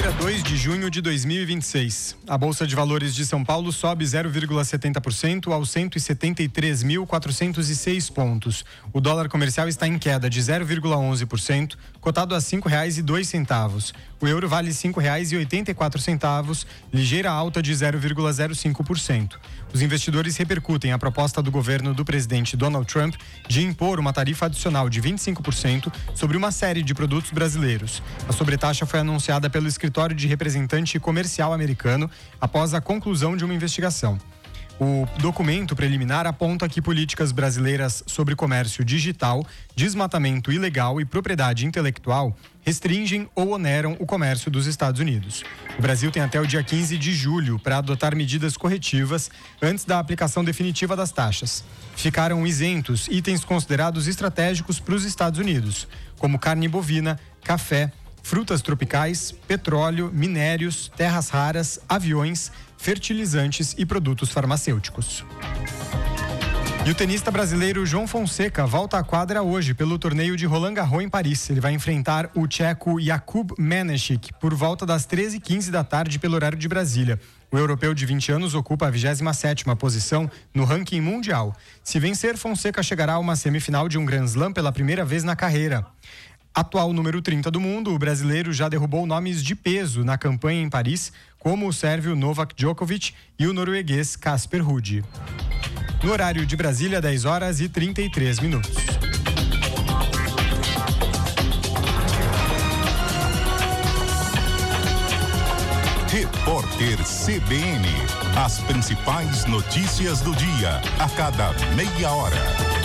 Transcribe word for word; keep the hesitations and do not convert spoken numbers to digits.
Quinta-feira, dois de junho de dois mil e vinte e seis. A Bolsa de Valores de São Paulo sobe zero vírgula setenta por cento aos cento e setenta e três mil, quatrocentos e seis pontos. O dólar comercial está em queda de zero vírgula onze por cento, cotado a cinco reais e dois centavos. O euro vale cinco reais e oitenta e quatro centavos, ligeira alta de zero vírgula zero cinco por cento. Os investidores repercutem a proposta do governo do presidente Donald Trump de impor uma tarifa adicional de vinte e cinco por cento sobre uma série de produtos brasileiros. A sobretaxa foi anunciada pelo escritório de representante comercial americano após a conclusão de uma investigação. O documento preliminar aponta que políticas brasileiras sobre comércio digital, desmatamento ilegal e propriedade intelectual restringem ou oneram o comércio dos Estados Unidos. O Brasil tem até o dia quinze de julho para adotar medidas corretivas antes da aplicação definitiva das taxas. Ficaram isentos itens considerados estratégicos para os Estados Unidos, como carne bovina, café, frutas tropicais, petróleo, minérios, terras raras, aviões, fertilizantes e produtos farmacêuticos. E o tenista brasileiro João Fonseca volta à quadra hoje pelo torneio de Roland Garros em Paris. Ele vai enfrentar o tcheco Jakub Menešík por volta das treze e quinze da tarde pelo horário de Brasília. O europeu de vinte anos ocupa a vigésima sétima posição no ranking mundial. Se vencer, Fonseca chegará a uma semifinal de um Grand Slam pela primeira vez na carreira. Atual número trinta do mundo, o brasileiro já derrubou nomes de peso na campanha em Paris, como o sérvio Novak Djokovic e o norueguês Casper Ruud. No horário de Brasília, dez horas e trinta e três minutos. Repórter C B N. As principais notícias do dia, a cada meia hora.